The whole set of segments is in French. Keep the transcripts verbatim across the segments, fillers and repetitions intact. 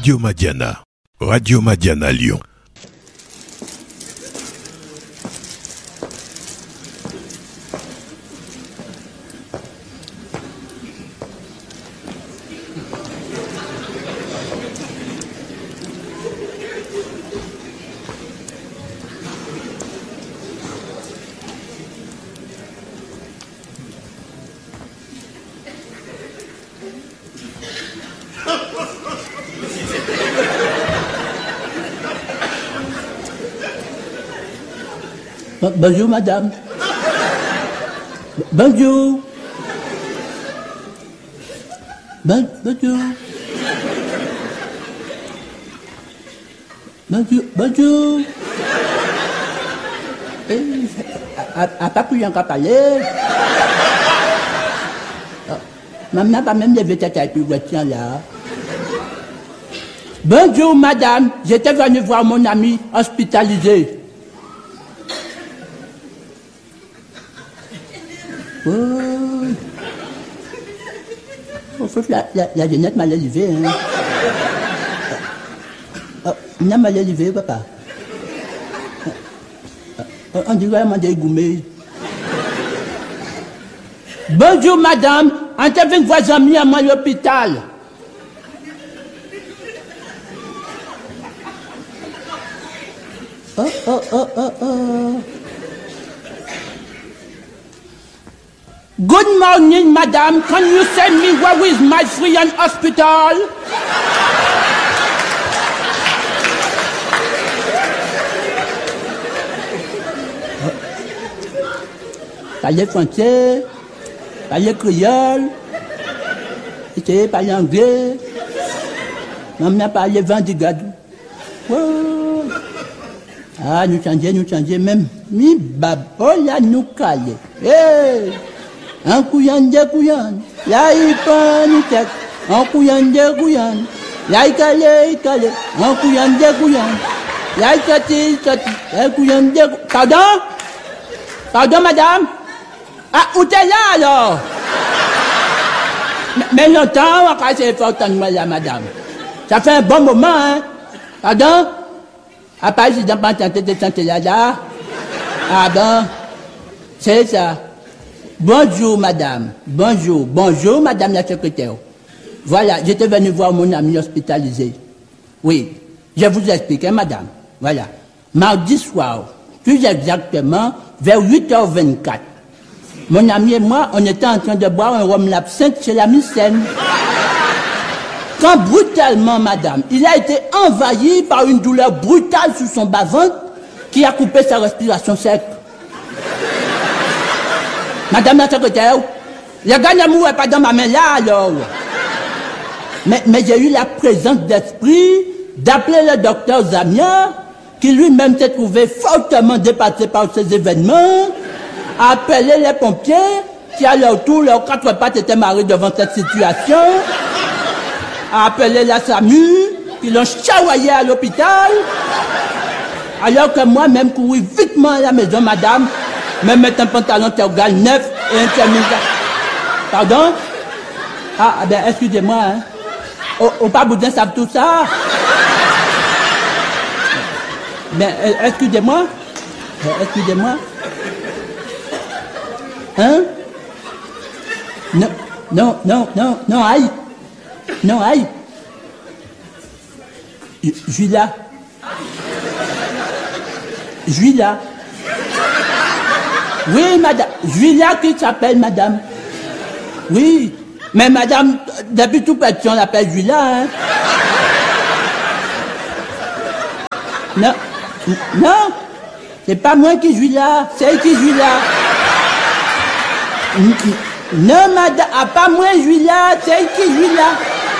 Radio Madiana. Radio Madiana Lyon. Bonjour, madame. Bonjour. Bon, bonjour. Bonjour. Bonjour. Eh, à pas plus qu'à parler. Maman va même lever tête avec le voiture là. Bonjour, madame. J'étais venu voir mon ami hospitalisé. Oh, oh faut que la, la, la Jeannette m'a levé, hein. Oh, oh, m'a levé, papa. Oh, on dirait qu'elle m'a dégoumé. Bonjour, madame. On t'a vu une voix amie à moi à l'hôpital. Oh, oh, oh, oh, oh. Good morning, madam. Can you send me where is my free and hospital? Parlez français, parlez créole, essayez de parler anglais. Maman parle vendigadou. Oh. Ah, nous changeons, nous changeons même. Mi bab, oh là, nous calons. Hey! Un couillan de couillan, là il prend une tête, un couillan de couillan, là il calé, il calé, un couillan de couillan, là il sorti, il sorti, un couillan de couillan. Pardon? Pardon, madame? Ah, où t'es là alors? mais, mais longtemps, on va essayer de faire autant de mal là, madame. Ça fait un bon moment, hein? Pardon? À part si j'ai pas tenté de santé là, là. Ah bon? C'est ça. Bonjour, madame. Bonjour. Bonjour, madame la secrétaire. Voilà, j'étais venu voir mon ami hospitalisé. Oui, je vous explique, hein, madame. Voilà. Mardi soir, plus exactement, vers huit heures vingt-quatre, mon ami et moi, on était en train de boire un rhum l'absinthe chez la Missène. Quand brutalement, madame, il a été envahi par une douleur brutale sur son bas-ventre qui a coupé sa respiration sec. Madame la secrétaire, le gars d'amour n'est pas dans ma main là, alors. Mais, mais j'ai eu la présence d'esprit d'appeler le docteur Zamia, qui lui-même s'est trouvé fortement dépassé par ces événements, à appeler les pompiers, qui à leur tour, leurs quatre pattes étaient marrés devant cette situation, à appeler la SAMU, qui l'ont chavoyé à l'hôpital, alors que moi-même couru vitement à la maison, madame, me mettre un pantalon tergal neuf et un chemise. Pardon? Ah, ben, excusez-moi, hein. Au, au pas boudin savent tout ça. Ben, excusez-moi. Excusez-moi. Hein? Non, non, non, non, non, aïe. Non, aïe. Je suis là. Je suis là. Oui, madame. Julia qui s'appelle madame. Oui. Mais madame, depuis tout petit, on l'appelle Julia, hein. Non. Non. C'est pas moi qui suis là. C'est elle qui suis là. Non, madame. Ah, pas moi, Julia. C'est elle qui suis là.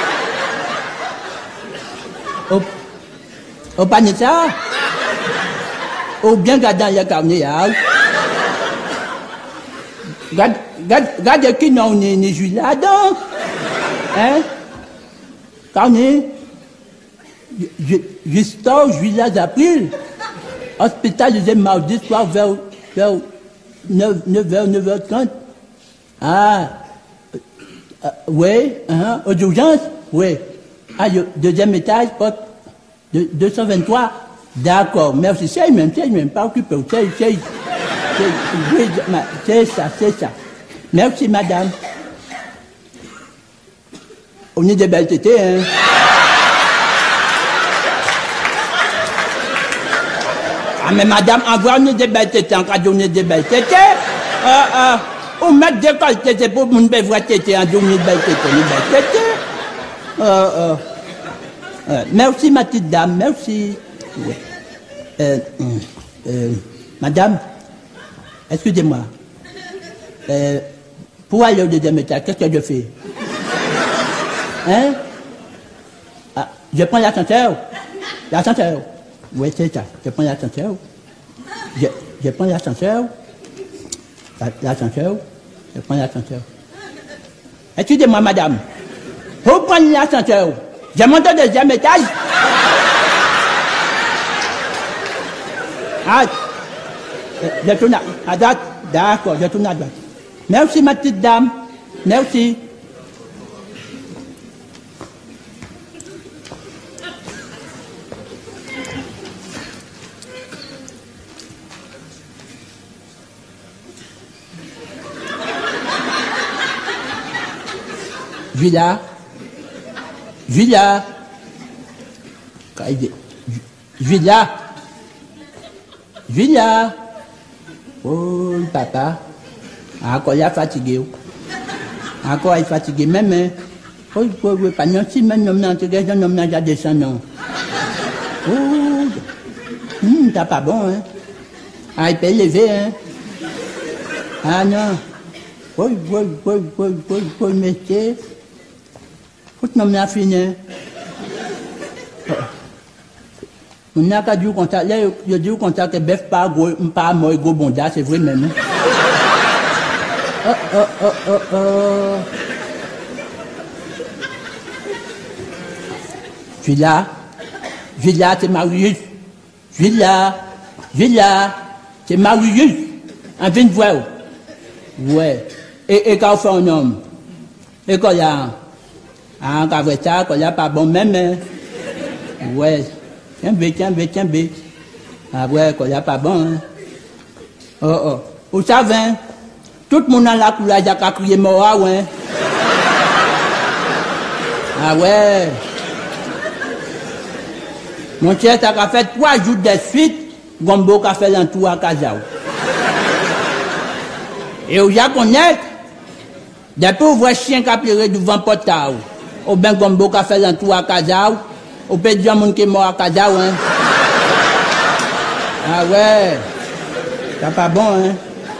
Oh. Oh, pas ça. Oh, bien gardant le carnet, hein. Regarde, regarde, regarde qui non, n'est n'est Julia, donc. Hein? Carnet. Justin Julia d'April. Hospitalisé mardi soir vers, vers neuf heures, neuf heures trente. Ah. Euh, oui, hein, aux urgences? Oui. Ah, le deuxième étage, porte de, deux cent vingt-trois. D'accord, merci. C'est même, c'est même pas occupé. C'est, c'est, c'est, c'est ça, c'est ça. Merci, madame. On est des belles tétées, hein. Ah, mais madame, envoie on est des belles tétées, en cas donner des belles tétées. Euh, euh, on met des qualités, c'est pour mon belle voix tétée, en donner des belles tétées, des belles tétées. Euh, euh, euh, merci, ma petite dame, merci. Ouais. Euh, euh, madame, excusez-moi. Euh, pour aller au deuxième étage, qu'est-ce que je fais? Hein? Ah, je prends l'ascenseur. L'ascenseur. Oui, c'est ça. Je prends l'ascenseur. Je, je prends l'ascenseur. L'ascenseur. Je prends l'ascenseur. Excusez-moi, madame. Vous prenez l'ascenseur. Je monte au deuxième étage. Ah, je tourne à droite. D'accord, je tourne à droite. Merci, ma petite dame. Merci. Julia, Julia, Julia, Julia, oh papa, encore il est fatigué, encore il est fatigué même, oh oui oui pas non si même non non tu regardes non non j'ai descendu non, oh, hum t'as pas bon hein, ah il peut lever hein, ah non, oh oui oui oui oui oui monsieur. Tout le monde a fini. On n'a qu'à dire qu'on t'a, là, je dis qu'on t'a que bœuf pas gros, pas moi, gros bonda, c'est vrai même. Oh, oh, oh, oh, oh. Je suis là. Je suis là, c'est Marius. Je suis là. Je suis là. C'est Marius. On vient de voir. Ouais. Et, et quand on fait un homme. Et quand il y a, ah, quand vrai ça, quand il n'y a pas bon même, hein. Ouais. Tiens, bé, tiens, bé, tiens, bé. Ah ouais, quand il n'y a pas bon, hein. Oh, oh. Vous savez, tout le monde a la couleur, il y a qu'à crier mort, ouais. Ah ouais. Mon cher, ça a fait trois jours de suite, Gombo a fait l'entour à Kazao. Et où il y a qu'on est, depuis vous voyez chien qui a pleuré devant Portao. Au ben Gombo qui a fait l'entour à Kazao, au peut dire mon qui est mort à Kazao, hein. Ah ouais, c'est pas bon, hein.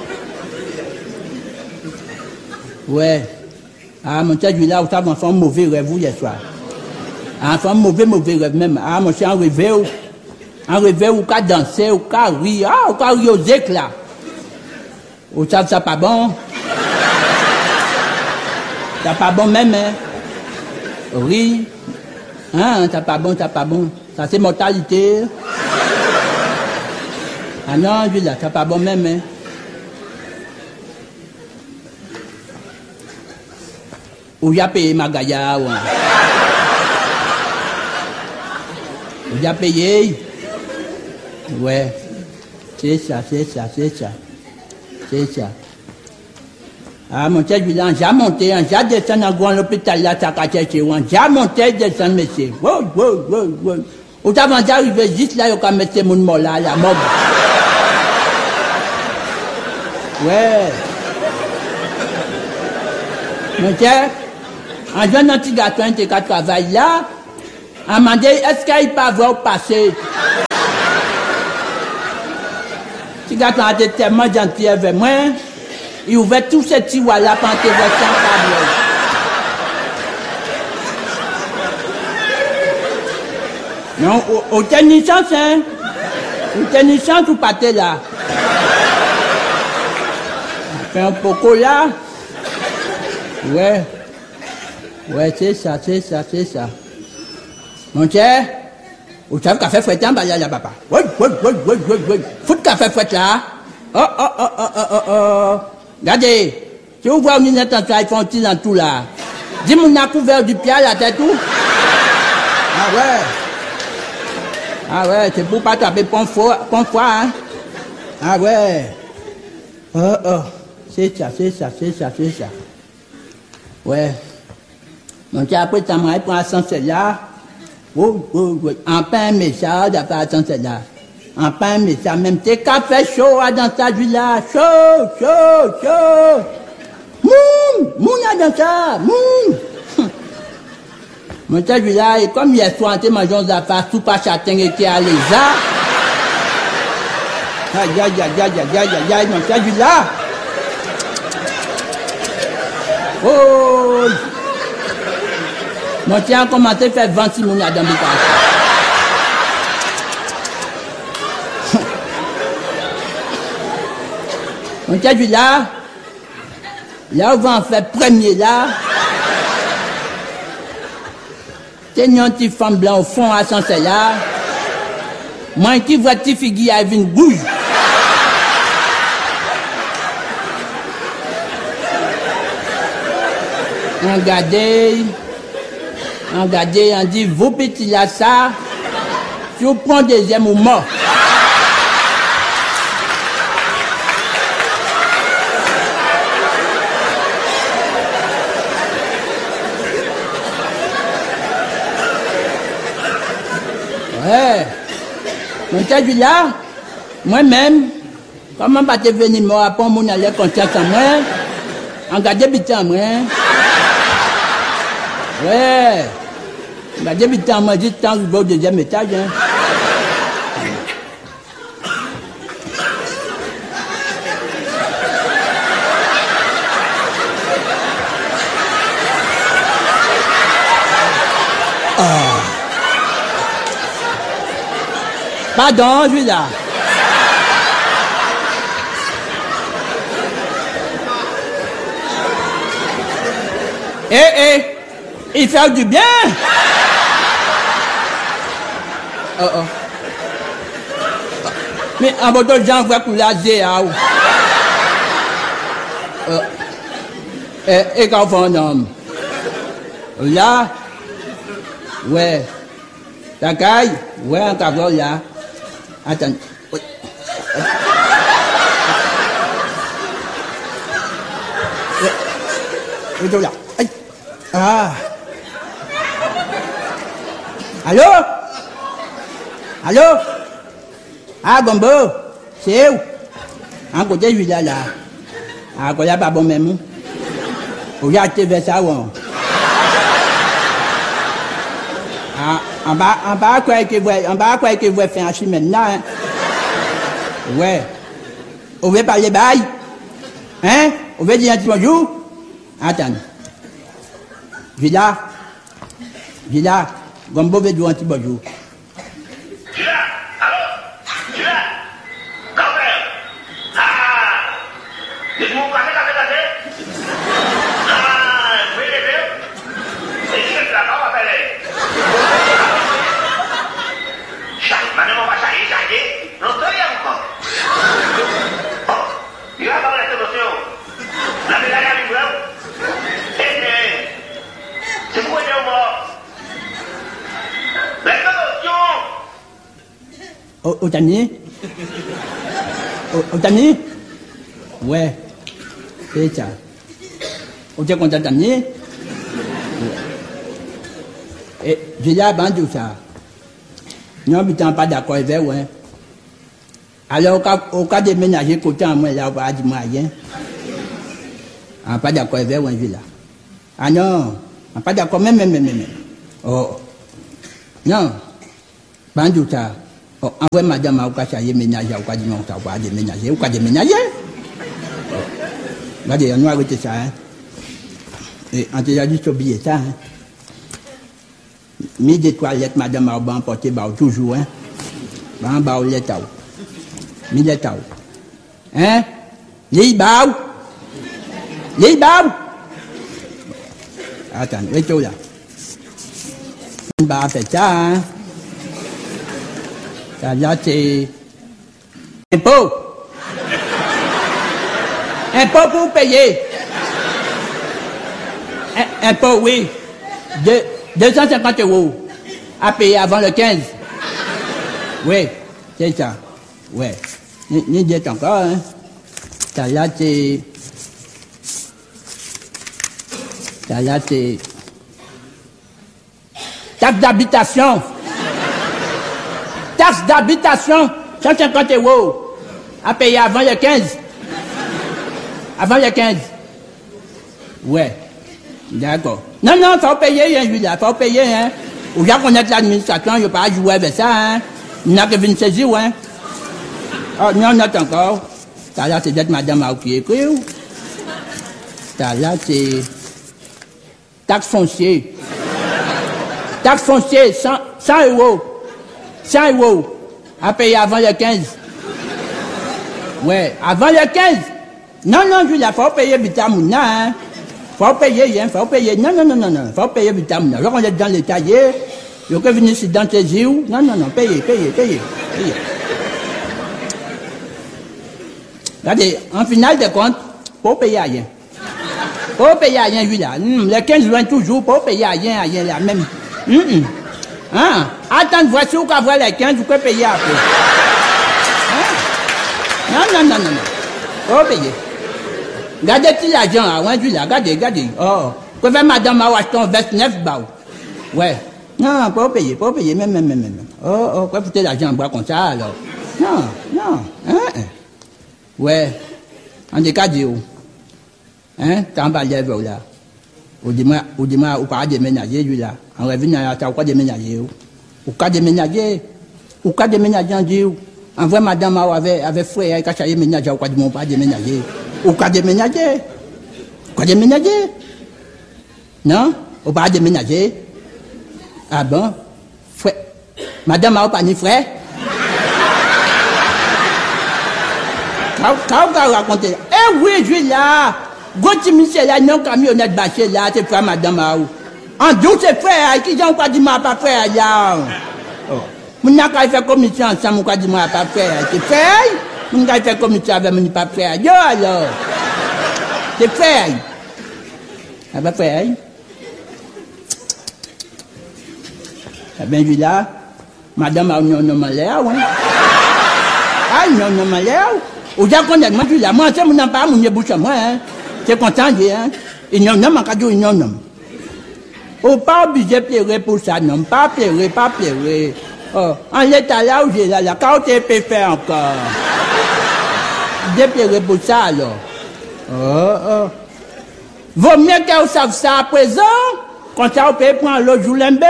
Ouais. Ah, mon cher, je là, vous avez un mauvais rêve, vous, hier soir. Ah, un mauvais, mauvais rêve même. Ah, mon cher, un rêve, un rêve où qu'a dansé, où qu'a ri, ah, où qu'a ri aux éclats. Vous savez, ça pas bon. Ça pas bon même, hein. Oui. Hein, ça pas bon, ça pas bon. Ça c'est mortalité. Ah non, je là, ça pas bon même, hein. Où y a payé ma gaïa, ouais. Où y a payé. Ouais. C'est ça, c'est ça, c'est ça. C'est ça. Ah, mon cher, je j'ai monté, j'ai descendu dans l'hôpital là, ça a cherché, j'ai monté, descendu, monsieur. Wow, wow, wow, wow. Au avant d'arriver juste là, il y a mettre mon mort là, la mort. Ouais. Mon cher, un jeune petit garçon qui travaille là, a demandé, est-ce qu'il peut avoir passé? Petit garçon a été tellement gentil avec moi. Il ouvrait tous ces tiroirs là pour entrer votre câble. Non, au, au tennis chance, hein. Au tennis chance, vous partez là. On fait un poco là. Ouais. Ouais, c'est ça, c'est ça, c'est ça. Mon cher, vous savez café fouetté en bas là, papa. Oui, oui, oui, oui, oui, oui. Fout café fouetté là. Oh, oh, oh, oh, oh, oh, oh. Regardez, si vous voyez une intention, ils font un petit dans tout là. Dis-moi, on a couvert du pied à la tête tout. Ah ouais. Ah ouais, c'est pour pas taper pont foie, pont foie, hein. Ah ouais. Oh oh. C'est ça, c'est ça, c'est ça, c'est ça. Ouais. Donc après, ça m'a pris l'ascenseur là. Oh, oh, oh. En pain, mais ça, d'après l'ascenseur là. En pain, mais ça, même tes cafés chauds dans ta vie là. Chaud, chaud, chaud. Moum, moum là dans ça, moum. Mon tel là, et comme hier soir, on mangé des affaires, tout pas châtain et qui a les arts. Aïe, aïe, aïe, aïe, aïe, aïe, aïe, mon tel là. Oh! Mon tel a commencé à faire vingt-six mounas dans mes cas. Mon tel là, là, on va en faire premier là. C'est une petite femme blanche au fond à son là. Moi qui vois petite fille avec une bouille. On regarde, on regarde, on dit, vous petit là ça, si vous prenez deuxième ou mort. Ouais. Donc, tu là, moi-même, comment va te venir moi, après mon aller confiance en moi, en garder bitin en moi. Ouais. En garder bitin en moi, juste tant que je vais au deuxième étage. Hein. Pardon, je suis là. Eh, eh, il fait du bien. Oh, oh. Mais en mode de gens, voient que la zé a où. Et quand on fait un homme. Là, ouais. La caille, ouais, un caveau là. Attends. Oui. Oui, là. Aïe. Ah. Allô? Allô? Ah, Gombo, c'est où? En côté, je suis là, là. Ah, quand il n'y a pas bon même. Regarde, vers ça, ouais. Ah, en bas, en bas, quoi que vous, en bas, quoi que vous faites un chi maintenant, hein? Ouais. On veut parler bail? Hein? On veut dire un petit bonjour? Attends. Villa. Villa. Gombo veut dire un petit bonjour. Villa. Allô? Villa. Grand-père. Ah! Vous m'en parlez, café, café? Ah, vous voyez les deux? C'est qui que la mort appelée? Maintenant, on va changer, changer. Non, tu y as encore. Oh, il va parler de notion. La médaille à l'imbrau. Eh bien, c'est pour aider au mort. La notion. Au, au tanier? Au, au tanier? Ouais. C'est ça. Au tien content tanier? Et j'ai là, bandou ça. Non, mais tu n'es pas d'accord avec vous. Hein. Alors, au cas, au cas de ménager côté en moi, là, on va dire moyen. On n'est pas d'accord avec vous, là. Ah non, on n'est pas d'accord, même, même, même, même. Oh. Non. Bandou ça. Oh, envoie madame, au cas de ménager, au cas de non, ça va déménager, au cas de ménager. Regardez, on va arrêter ça. Hein. Et on t'a dit oublier ça. Hein. Mis des toilettes, madame, a emporté toujours, hein. Ban bao les tao. Mis les tao. Hein? Les bao. Les bao. Attends, reste là. On va faire ça, hein. Ça, là, c'est. Impôt. Impôt pour payer. Impôt, oui. De. deux cent cinquante euros. à payer avant le quinze. Oui, c'est ça. Oui. Ni dit encore, hein. Ça là, c'est... Ça là, c'est... Taxe d'habitation. Taxe d'habitation, cent cinquante euros. À payer avant le quinze. Avant le quinze. Ouais. D'accord. Non, non, faut payer, hein, lui, là. Faut payer, hein. Ou bien connaître l'administration, il n'y a pas à jouer avec ça, hein. Il n'y a que venir saisir, hein. Oh, non, non, encore. Ça là, c'est d'être madame à qui écrit. Ça là, c'est... Taxe foncière. Taxe foncière, cent euros. cent euros. À payer avant le quinze. Ouais, avant le quinze. Non, non, Julia, faut payer Bitamouna, hein. Faut payer, hein, faut payer. Non, non, non, non, non, faut payer Bitamouna. Alors, on est dans les taillés. Il faut venir ici dans tes yeux. Non, non, non, payez, payez, payez, payez. Regardez, en finale de compte, faut payer à rien. Faut payer à rien, Julia. Hum, les quinze juin toujours, faut payer à rien, à rien, là, même. Hum, hum. Hein? Attends, voici où qu'on voit les quinze, vous pouvez payer après. Hein? Non, non, non, non, non. Faut payer. Regardez-tu l'argent, hein, ouais, Julia, regardez, regardez. Oh, vous pouvez madame à acheter vingt-neuf balles. Ouais. Non, faut payer, faut payer, même, même, même, même. Oh, oh, pourquoi foutre l'argent en bois comme ça, alors? Non, non, hein? Ouais. En des cas, Dieu. Hein? T'en vas lèvres, là. Ou dis-moi, ou dis-moi, ou pas déménager, lui, là. En revenant à ta, ou quoi déménager, ou quoi déménager, ou quoi déménager, en Dieu. En vrai, madame, avait, avait frère, et quand ça y est ménager, ou quoi de mon pas déménager. Ou quoi déménager? Quoi déménager? Non? Ou pas déménager? Ah bon? Frère. Madame a pas ni frère? Quand vous racontez, eh oui, je suis là. Gauthier Michel, là, non, camionnette bâchée, là, c'est frère, madame Aou. En doute, c'est frère, qui j'en pas dit, moi, pas frère, là. Mon n'a qu'à faire commission ensemble, mon dit, moi, pas frère. C'est frère? Mon n'a qu'à faire commission avec mon pas frère. Yo, alors. C'est frère. Ah, pas frère. Ah, ben, je là, madame Aou, non, non, malheur, ouais. Ah, non, non, malheur. Ou j'ai qu'on est, moi, je là, moi, c'est mon n'a pas, mon bouche à moi, hein. C'est content, hein. Il n'y a pas de cadeau, il n'y a pas. Oh, pas obligé de pleurer pour ça, non. Pas pleurer, pas pleurer. Oh, en l'état là où j'ai là, la carte est peut faire encore. J'ai pleuré pour ça, alors. Oh, oh. Vaut mieux qu'elle sache ça à présent, quand ça, on peut prendre l'autre jour l'embé.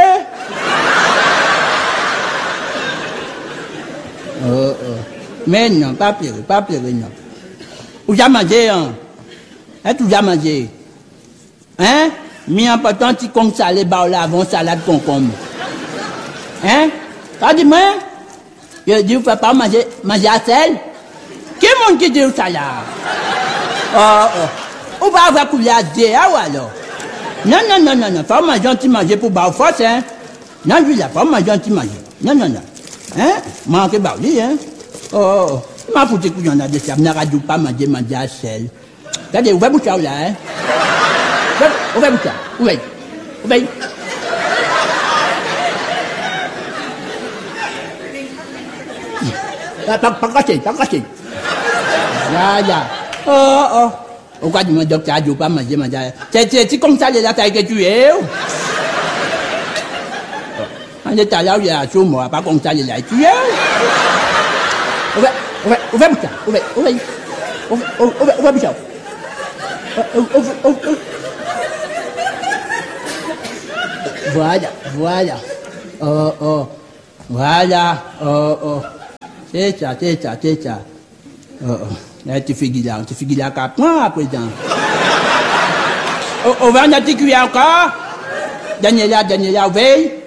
Oh, oh. Mais non, pas pleurer, pas pleurer, non. Où j'ai mangé, hein? Hein, tu as mangé? Hein? Mi important, tu comptes salé, bah, là, avant salade concombre. Hein? T'as dit, moi? Je dis, vous ne faites pas manger, manger à sel? Qui est mon qui dit ça là? Oh, oh. On va avoir coulé à dire, ah, ou alors? Non, non, non, non, non, faut manger un petit manger pour bah, force, hein? Non, lui, là, faut manger un petit manger. Non, non, non. Hein? Manquez, bah, oui, hein? Oh, oh. Ma foutu que j'en ai de ça, je ne pas manger, manger à sel. Regardez, ouvrez bouche là, hein? Ouvrez bouche là, ouvrez. Ouvrez. Pas, pas caché, pas caché. Là, là. Oh, oh. Pourquoi tu me dis que tu n'as pas manger, manger? C'est comme ça, les attaques que tu es. On est allé là, il y a un jour, moi, pas comme ça, les attaques que tu es. Ouvrez, ouvrez, ouvrez bouche là, ouvrez, ouvrez. Ouvrez, ouvrez bouche là. Voilà, voilà. Oh, oh. Voilà. Oh, oh. C'est ça, c'est ça, c'est ça. Oh, oh. Là, tu fais là, tu fais là qu'à point à présent. Oh, on va en articuler encore. Daniela, Daniela, veille.